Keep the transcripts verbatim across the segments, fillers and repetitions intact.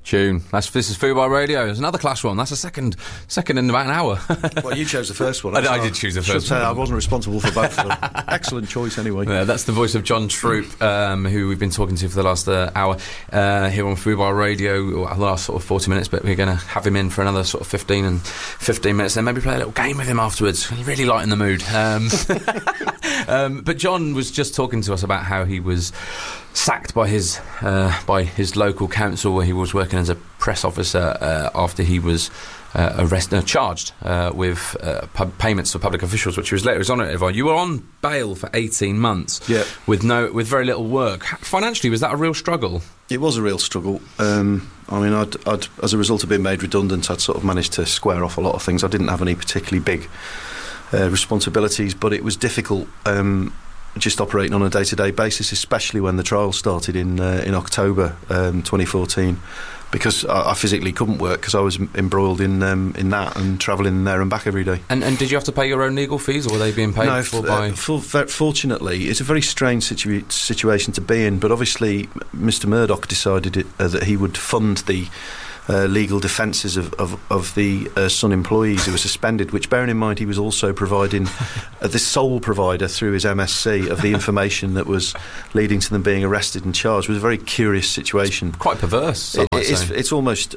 Tune. That's, this is Fubar Radio. There's another Clash one. That's a second second in about an hour. Well, you chose the first one. I, I did choose the first should one. Say I wasn't responsible for both of them. Excellent choice, anyway. Yeah, that's the voice of John Troop, um, who we've been talking to for the last uh, hour uh, here on Fubar Radio. The last sort of forty minutes, but we're going to have him in for another sort of fifteen and fifteen minutes, and maybe play a little game with him afterwards. He's really lighten the mood. Um, um, but John was just talking to us about how he was sacked by his uh, by his local council, where he was working as a press officer uh, after he was uh, arrested, uh, charged uh, with uh, pub- payments to public officials, which he was later exonerated on. You were on bail for eighteen months, yeah. with no with very little work. Financially, was that a real struggle? It was a real struggle. Um, I mean, I'd, I'd, as a result of being made redundant, I'd sort of managed to square off a lot of things. I didn't have any particularly big uh, responsibilities, but it was difficult. Um, just operating on a day-to-day basis, especially when the trial started in uh, in October um, twenty fourteen, because I, I physically couldn't work because I was embroiled in um, in that and travelling there and back every day. And, and did you have to pay your own legal fees, or were they being paid no, for f- by... Uh, for, for, fortunately, it's a very strange situa- situation to be in, but obviously Mister Murdoch decided it, uh, that he would fund the Uh, legal defences of, of, of the uh, Sun employees who were suspended, which, bearing in mind, he was also providing uh, the sole provider through his M S C of the information that was leading to them being arrested and charged. It was a very curious situation. Quite perverse, some it, might it's, say. it's almost...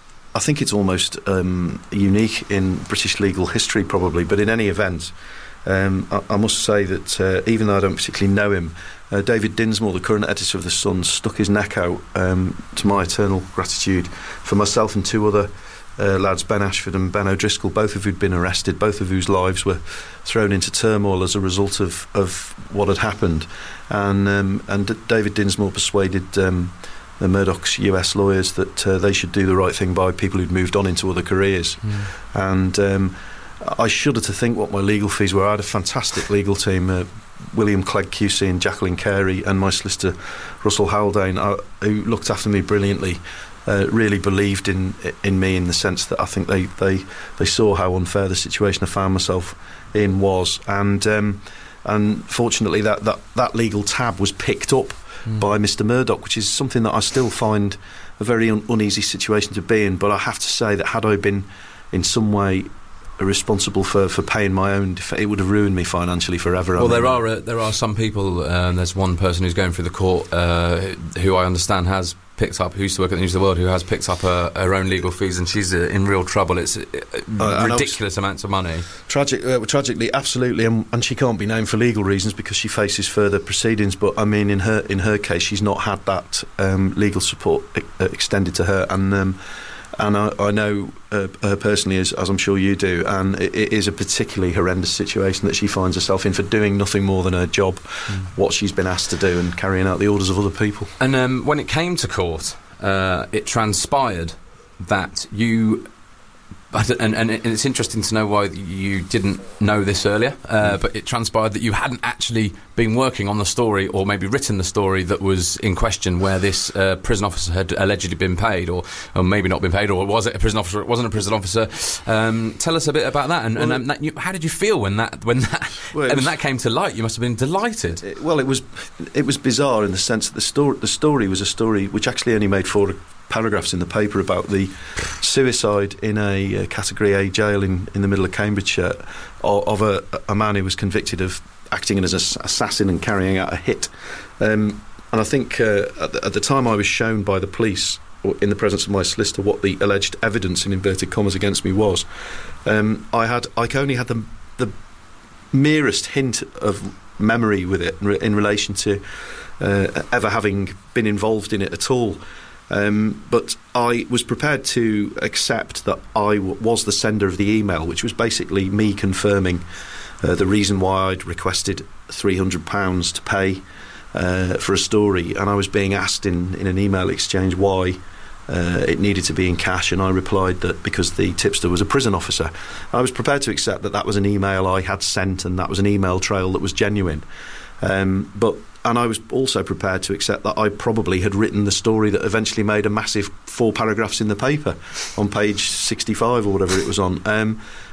I think it's almost um, unique in British legal history, probably, but in any event, um, I, I must say that uh, even though I don't particularly know him, Uh, David Dinsmore, the current editor of The Sun, stuck his neck out, um, to my eternal gratitude, for myself and two other uh, lads, Ben Ashford and Ben O'Driscoll, both of who'd been arrested, both of whose lives were thrown into turmoil as a result of, of what had happened. And, um, and D- David Dinsmore persuaded um, the Murdoch's U S lawyers that uh, they should do the right thing by people who'd moved on into other careers. Mm. And um, I shudder to think what my legal fees were. I had a fantastic legal team, uh, William Clegg Q C and Jacqueline Carey, and my solicitor Russell Haldane, uh, who looked after me brilliantly, uh, really believed in in me in the sense that I think they, they, they saw how unfair the situation I found myself in was, and um, and fortunately that, that, that legal tab was picked up mm. by Mister Murdoch, which is something that I still find a very un- uneasy situation to be in. But I have to say that had I been in some way responsible for, for paying my own def- it would have ruined me financially forever. Well, I mean, there are uh, there are some people, uh, there's one person who's going through the court uh, who I understand has picked up, who used to work at the News of the World, who has picked up her, her own legal fees, and she's uh, in real trouble. It's uh, uh, ridiculous amounts of money. Tragic, uh, tragically, absolutely, and, and she can't be named for legal reasons because she faces further proceedings. But I mean, in her in her case, she's not had that um, legal support e- extended to her, and um, and I, I know uh, her personally, as, as I'm sure you do, and it, it is a particularly horrendous situation that she finds herself in for doing nothing more than her job, mm. what she's been asked to do, and carrying out the orders of other people. And um, when it came to court, uh, it transpired that you... And, and it's interesting to know why you didn't know this earlier, uh, mm. but it transpired that you hadn't actually been working on the story, or maybe written the story that was in question, where this uh, prison officer had allegedly been paid, or, or maybe not been paid, or was it a prison officer? It wasn't a prison officer. Um, tell us a bit about that, and, well, and um, that, you, how did you feel when that when that well, when was, that came to light? You must have been delighted. It, well, it was it was bizarre in the sense that the story the story was a story which actually only made four paragraphs in the paper about the suicide in a uh, Category A jail in, in the middle of Cambridgeshire of, of a, a man who was convicted of acting as an assassin and carrying out a hit. Um, and I think uh, at, the, at the time I was shown by the police, or in the presence of my solicitor, what the alleged evidence in inverted commas against me was. Um, I had I only had the, the merest hint of memory with it in relation to uh, ever having been involved in it at all. Um, but I was prepared to accept that I w- was the sender of the email, which was basically me confirming uh, the reason why I'd requested three hundred pounds to pay uh, for a story, and I was being asked in, in an email exchange why uh, it needed to be in cash, and I replied that because the tipster was a prison officer. I was prepared to accept that that was an email I had sent, and that was an email trail that was genuine. Um, but and I was also prepared to accept that I probably had written the story that eventually made a massive four paragraphs in the paper on page sixty-five or whatever it was on. Um,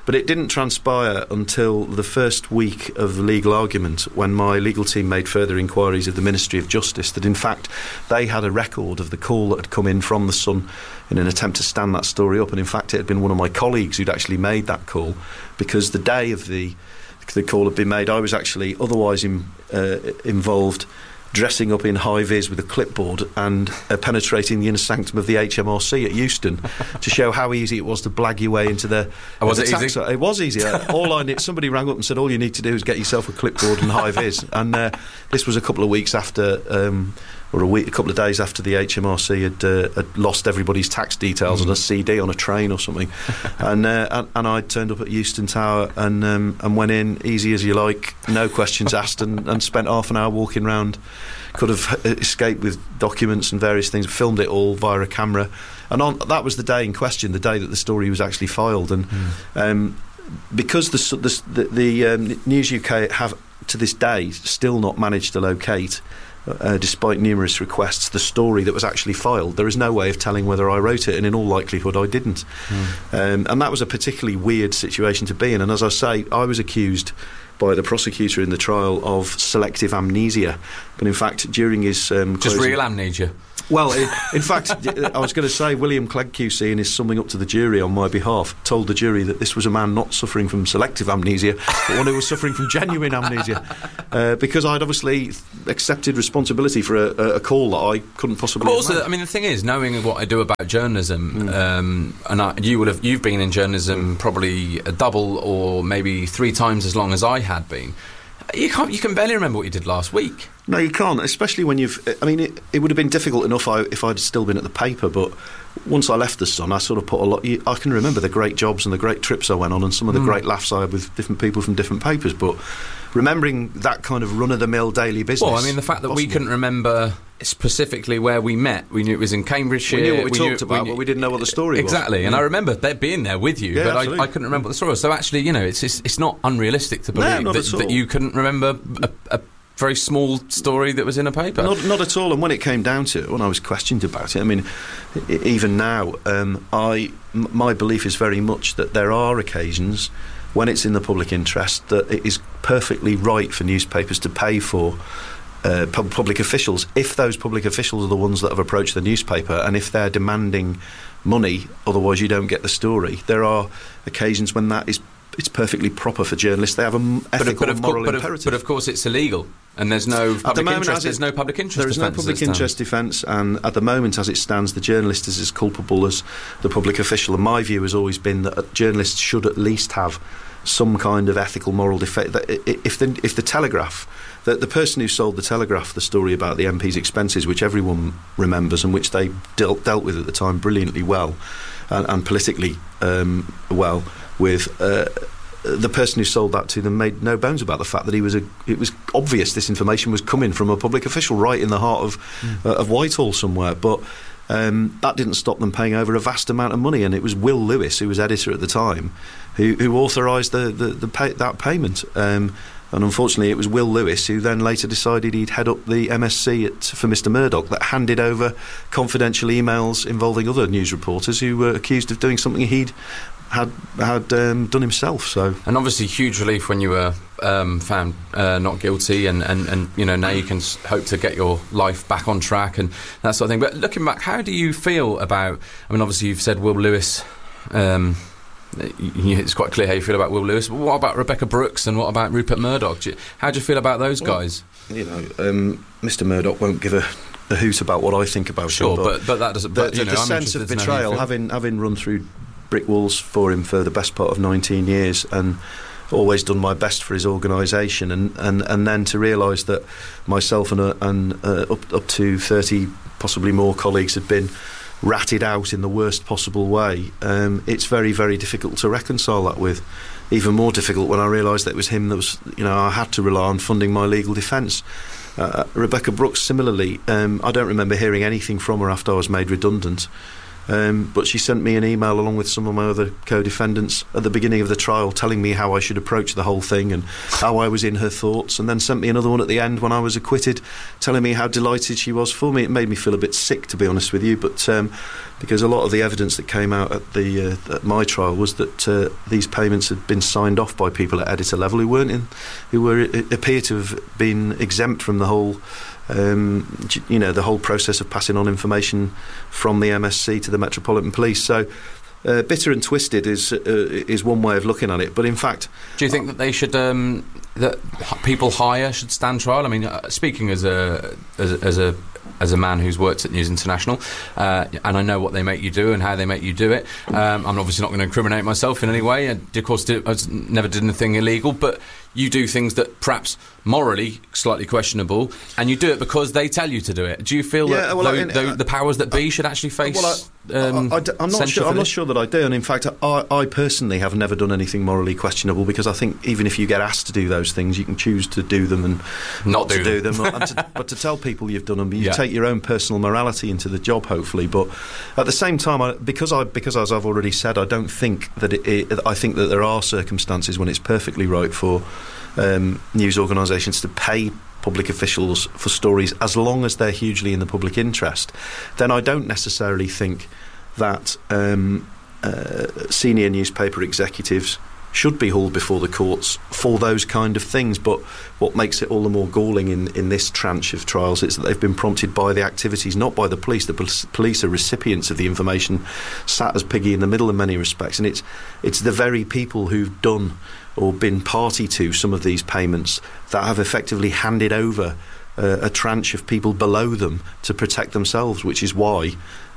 But it didn't transpire until the first week of the legal argument, when my legal team made further inquiries of the Ministry of Justice, that in fact they had a record of the call that had come in from the Sun in an attempt to stand that story up. And in fact, it had been one of my colleagues who'd actually made that call, because the day of the the call had been made, I was actually otherwise in, uh, involved dressing up in high-vis with a clipboard and uh, penetrating the inner sanctum of the H M R C at Euston to show how easy it was to blag your way into the... Oh, was the it tax- easy? It was easy. All I need, somebody rang up and said, all you need to do is get yourself a clipboard and high-vis. And uh, this was a couple of weeks after... Um, or a week, a couple of days after the H M R C had, uh, had lost everybody's tax details mm. on a C D on a train or something. and, uh, and and I turned up at Euston Tower and um, and went in, easy as you like, no questions asked, and, and spent half an hour walking around. Could have escaped with documents and various things, filmed it all via a camera. And on, that was the day in question, the day that the story was actually filed. And mm. um, because the, the, the, the um, News U K have, to this day, still not managed to locate... Uh, despite numerous requests, the story that was actually filed, there is no way of telling whether I wrote it, and in all likelihood I didn't. Mm. Um, and that was a particularly weird situation to be in. And as I say, I was accused by the prosecutor in the trial of selective amnesia, but in fact during his um, just closing, real amnesia. Well, in, in fact, I was going to say William Clegg Q C, in his summing up to the jury on my behalf, told the jury that this was a man not suffering from selective amnesia, but one who was suffering from genuine amnesia, uh, because I'd obviously accepted responsibility for a, a call that I couldn't possibly. But also, have I mean, the thing is, knowing what I do about journalism, mm. um, and I, you will have, you've been in journalism mm. probably a double or maybe three times as long as I had been. You can't. You can barely remember what you did last week. No, you can't, especially when you've... I mean, it, it would have been difficult enough if I'd still been at the paper, but once I left the Sun, I sort of put a lot... I can remember the great jobs and the great trips I went on and some of the mm. great laughs I had with different people from different papers, but remembering that kind of run-of-the-mill daily business... Well, I mean, the fact that possible. we couldn't remember specifically where we met, we knew it was in Cambridgeshire... We knew what we, we talked knew, about, we knew, but we didn't know what the story exactly, was. Exactly, and yeah. I remember there being there with you, yeah, but I, I couldn't remember what the story was. So actually, you know, it's it's, it's not unrealistic to believe no, that, that you couldn't remember a, a very small story that was in a paper. Not, not at all. And when it came down to it, when I was questioned about it, I mean, even now, um, I m- my belief is very much that there are occasions when it's in the public interest that it is perfectly right for newspapers to pay for uh, pub- public officials, if those public officials are the ones that have approached the newspaper, and if they're demanding money, otherwise you don't get the story. There are occasions when that is it's perfectly proper for journalists. They have an ethical but, but and moral co- but imperative. Of, but of course it's illegal, and there's no public at the moment, interest. It, there's no public interest There is defence no public interest defence, and at the moment, as it stands, the journalist is as culpable as the public official. And my view has always been that journalists should at least have some kind of ethical, moral defence. If the, if the Telegraph, the, the person who sold the Telegraph the story about the M P's expenses, which everyone remembers and which they dealt, dealt with at the time brilliantly well, and, and politically um, well with... Uh, the person who sold that to them made no bones about the fact that he was a, it was obvious this information was coming from a public official right in the heart of mm. uh, of Whitehall somewhere, but um, that didn't stop them paying over a vast amount of money, and it was Will Lewis, who was editor at the time, who, who authorised the, the, the pay, that payment. Um, and unfortunately it was Will Lewis who then later decided he'd head up the M S C at, for Mister Murdoch, that handed over confidential emails involving other news reporters who were accused of doing something he'd had had um, done himself. So, and obviously huge relief when you were um, found uh, not guilty, and, and, and you know now you can s- hope to get your life back on track and that sort of thing. But looking back, how do you feel about, I mean obviously you've said Will Lewis, um, you, it's quite clear how you feel about Will Lewis, but what about Rebecca Brooks and what about Rupert Murdoch? Do you, how do you feel about those well, guys? You know, um, Mister Murdoch won't give a a hoot about what I think about sure, him, but, but but that doesn't. The, but, you the, know, the I'm sense of interested to know how you betrayal, feel. having having run through brick walls for him for the best part of nineteen years, and always done my best for his organisation, and, and, and then to realise that myself and, uh, and uh, up up to thirty, possibly more colleagues had been ratted out in the worst possible way. Um, it's very, very difficult to reconcile that with. Even more difficult when I realised that it was him that was, you know, I had to rely on funding my legal defence. Uh, Rebecca Brooks, similarly, um, I don't remember hearing anything from her after I was made redundant. Um, but she sent me an email along with some of my other co-defendants at the beginning of the trial telling me how I should approach the whole thing and how I was in her thoughts, and then sent me another one at the end when I was acquitted telling me how delighted she was for me. It made me feel a bit sick, to be honest with you, but um, because a lot of the evidence that came out at, the, uh, at my trial was that uh, these payments had been signed off by people at editor level who weren't in, who were appear to have been exempt from the whole Um, you know, the whole process of passing on information from the M S C to the Metropolitan Police. So uh, bitter and twisted is uh, is one way of looking at it. But in fact, do you think that they should um, that people higher should stand trial? I mean, uh, speaking as a as, as a as a man who's worked at News International, uh, and I know what they make you do and how they make you do it. Um, I'm obviously not going to incriminate myself in any way. And of course, did, I never did anything illegal, but you do things that perhaps morally slightly questionable, and you do it because they tell you to do it. Do you feel yeah, that well, though, I mean, though uh, the powers that be should actually face? Well, I, um, I, I, I'm not sure. I'm not sure that I do. And in fact, I, I personally have never done anything morally questionable, because I think even if you get asked to do those things, you can choose to do them and not, not do to them. do them. and to, but to tell people you've done them, you yeah. take your own personal morality into the job, hopefully. But at the same time, I, because I because as I've already said, I don't think that it, it. I think that there are circumstances when it's perfectly right for Um, news organisations to pay public officials for stories as long as they're hugely in the public interest. Then I don't necessarily think that um, uh, senior newspaper executives should be hauled before the courts for those kind of things. But what makes it all the more galling in, in this tranche of trials is that they've been prompted by the activities, not by the police. The pol- police are recipients of the information, sat as piggy in the middle in many respects, and it's it's the very people who've done or been party to some of these payments that have effectively handed over uh, a tranche of people below them to protect themselves, which is why.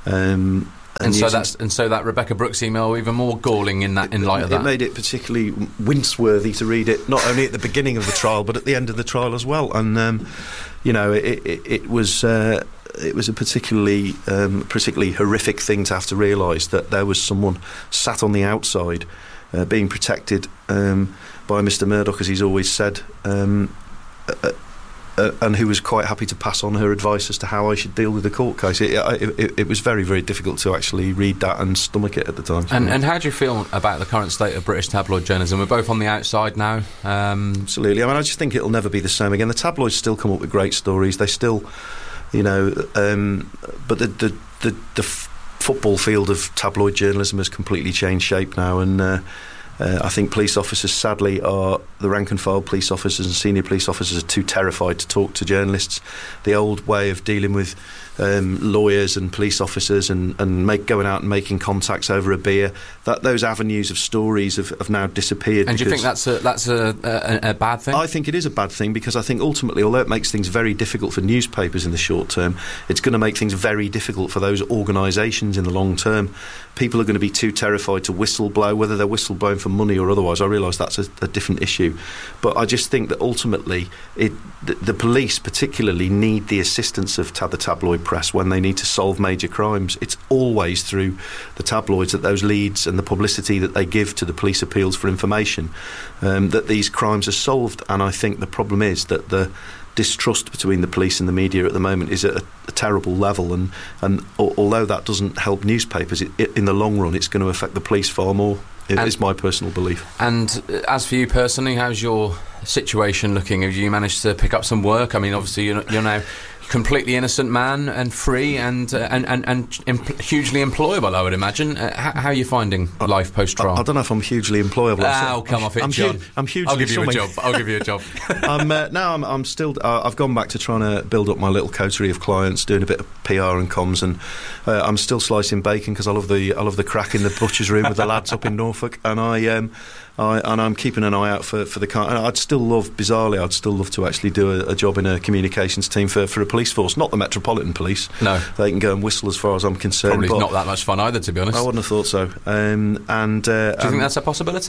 Um, and, and so that's and so that Rebekah Brooks email even more galling in that in light it, of that. It made it particularly wince-worthy to read it, not only at the beginning of the trial but at the end of the trial as well. And um, you know, it, it, it was. Uh, It was a particularly, um, particularly horrific thing to have to realise that there was someone sat on the outside, uh, being protected um, by Mister Murdoch, as he's always said, um, uh, uh, and who was quite happy to pass on her advice as to how I should deal with the court case. It, it, it was very, very difficult to actually read that and stomach it at the time. And, and how do you feel about the current state of British tabloid journalism? We're both on the outside now. Um, Absolutely. I mean, I just think it'll never be the same again. The tabloids still come up with great stories. They still... You know, um, but the the, the the f- football field of tabloid journalism has completely changed shape now, and uh, uh, I think police officers, sadly, are the rank and file police officers and senior police officers are too terrified to talk to journalists. The old way of dealing with um, lawyers and police officers and, and make, going out and making contacts over a beer, that those avenues of stories have, have now disappeared. And do you think that's a, that's a, a, a bad thing? I think it is a bad thing, because I think ultimately, although it makes things very difficult for newspapers in the short term, it's going to make things very difficult for those organisations in the long term. People are going to be too terrified to whistle-blow, whether they're whistle-blowing for money or otherwise. I realise that's a, a different issue. But I just think that ultimately it, the, the police particularly need the assistance of ta- the tabloid press when they need to solve major crimes. It's always through the tabloids that those leads and the publicity that they give to the police appeals for information um, that these crimes are solved. And I think the problem is that the distrust between the police and the media at the moment is at a, a terrible level, and, and al- although that doesn't help newspapers, it, it, in the long run it's going to affect the police far more. It and, is my personal belief. And uh, as for you personally, how's your situation looking? Have you managed to pick up some work? I mean, obviously you're, you're now completely innocent man and free and uh, and and, and empl- hugely employable, I would imagine. Uh, how, how are you finding I, life post-trial? I, I don't know if I'm hugely employable. Oh, come I'm, off it, I'm John. Hu- I'm hugely I'll give you something. a job. I'll give you a job. I'm, uh, now I'm, I'm still... Uh, I've gone back to trying to build up my little coterie of clients, doing a bit of P R and comms, and uh, I'm still slicing bacon because I love the I love the crack in the butcher's room with the lads up in Norfolk, and I... Um, I, and I'm keeping an eye out for, for the kind. I'd still love, bizarrely, I'd still love to actually do a, a job in a communications team for, for a police force, not the Metropolitan Police. No, they can go and whistle as far as I'm concerned. Probably but not that much fun either, to be honest. I wouldn't have thought so. Um, and uh, do you think um, that's a possibility?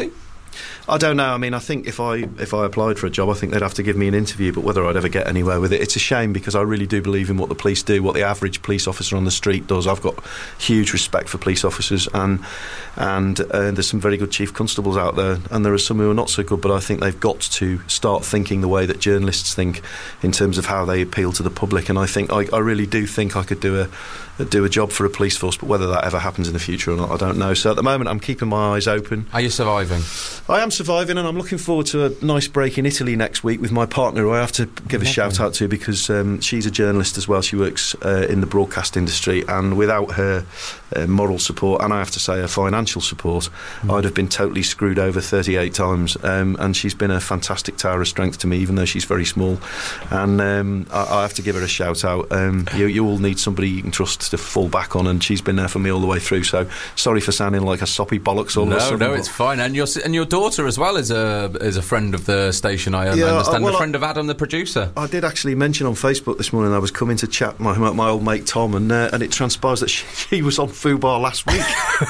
I don't know. I mean, I think if I if I applied for a job, I think they'd have to give me an interview. But whether I'd ever get anywhere with it, it's a shame, because I really do believe in what the police do, what the average police officer on the street does. I've got huge respect for police officers, and and uh, there's some very good chief constables out there, and there are some who are not so good. But I think they've got to start thinking the way that journalists think in terms of how they appeal to the public. And I think I, I really do think I could do a do a job for a police force, but whether that ever happens in the future or not, I don't know. So at the moment, I'm keeping my eyes open. Are you surviving? I am surviving, and I'm looking forward to a nice break in Italy next week with my partner, who I have to give a okay. shout out to, because um, she's a journalist as well. She works uh, in the broadcast industry, and without her uh, moral support, and I have to say her financial support, mm. I'd have been totally screwed over thirty-eight times. Um, and she's been a fantastic tower of strength to me, even though she's very small. And um, I, I have to give her a shout out. Um, you, you all need somebody you can trust to fall back on, and she's been there for me all the way through. So sorry for sounding like a soppy bollocks all no, of a sudden. No, no, it's fine. And your and your daughter as well is a is a friend of the station. I yeah, understand. Well, a friend I, of Adam, the producer. I did actually mention on Facebook this morning I was coming to chat my my old mate Tom, and uh, and it transpires that she, she was on Fubar last week,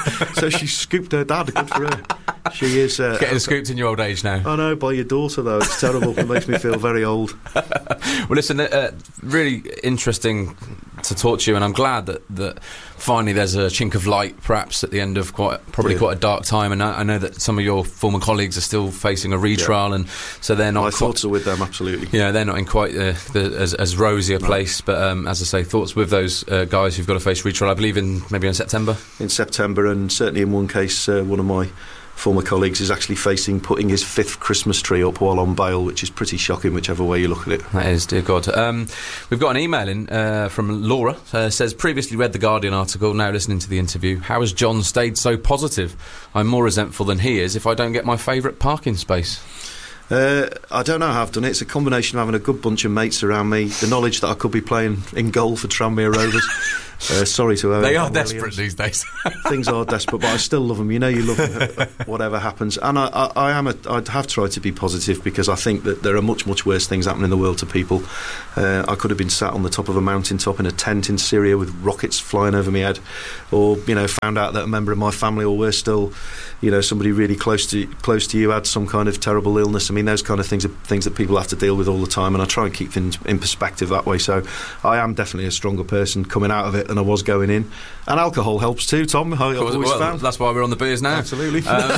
so she scooped her dad. Good for her. She is uh, getting scooped in your old age now. I know, by your daughter though. It's terrible. It makes me feel very old. Well, listen, uh, really interesting to talk to you, and I'm glad that, that finally there's a chink of light, perhaps at the end of quite probably yeah. quite a dark time. And I, I know that some of your former colleagues are still facing a retrial, yeah. and so they're not. My quite, thoughts are with them, absolutely. Yeah, you know, they're not in quite the, the, as, as rosy a no. place. But um, as I say, thoughts with those uh, guys who've got to face retrial. I believe in maybe in September. In September, and certainly in one case, uh, one of my former colleagues is actually facing putting his fifth Christmas tree up while on bail, which is pretty shocking, whichever way you look at it. That is, dear God. Um, we've got an email in uh, from Laura. Uh, says, previously read the Guardian article, now listening to the interview. How has John stayed so positive? I'm more resentful than he is if I don't get my favourite parking space. Uh, I don't know how I've done it. It's a combination of having a good bunch of mates around me, the knowledge that I could be playing in goal for Tranmere Rovers. Uh, sorry to her. They are desperate these days. Things are desperate, but I still love them. You know, you love them, whatever happens. And I, I, I am. A, I have tried to be positive, because I think that there are much, much worse things happening in the world to people. Uh, I could have been sat on the top of a mountaintop in a tent in Syria with rockets flying over my head, or you know, found out that a member of my family, or worse still, you know, somebody really close to close to you had some kind of terrible illness. I mean, those kind of things are things that people have to deal with all the time, and I try and keep things in perspective that way. So I am definitely a stronger person coming out of it than I was going in. And alcohol helps too, Tom. I always well, found. That's why we're on the beers now. Absolutely. Um,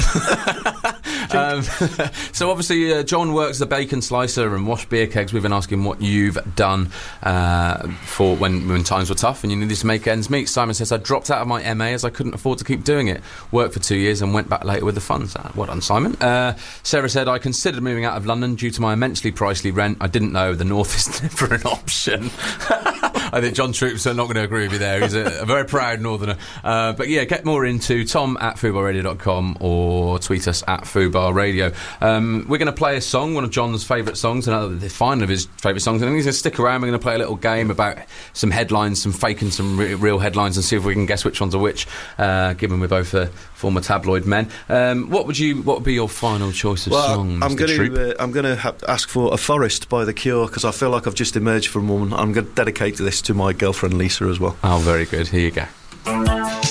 um, so obviously uh, John works the bacon slicer and wash beer kegs. We've been asking what you've done uh, for when, when times were tough and you needed to make ends meet. Simon says, I dropped out of my M A as I couldn't afford to keep doing it. Worked for two years and went back later with the funds. Uh, well done, Simon. Uh, Sarah said, I considered moving out of London due to my immensely pricey rent. I didn't know the north is never an option. I think John Troops are not going to agree with you there. He's a, a very proud northerner. Uh, but yeah, get more into Tom at fubar radio dot com or tweet us at Fubar Radio. Um, we're going to play a song, one of John's favourite songs, and the final of his favourite songs. I think he's going to stick around. We're going to play a little game about some headlines, some fake and some re- real headlines, and see if we can guess which ones are which, uh, given we're both uh, former tabloid men. Um, what would you? What would be your final choice of well, song, I'm Mister going Troop? to uh, I'm going to ha- ask for A Forest by The Cure, because I feel like I've just emerged from one. I'm going to dedicate this to my girlfriend Lisa as well. Oh, very good. Here you go.